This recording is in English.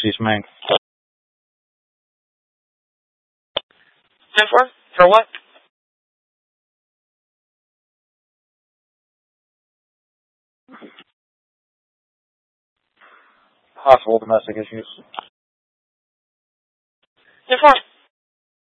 East Main. 10-4? For what? Possible domestic issues. 10-4.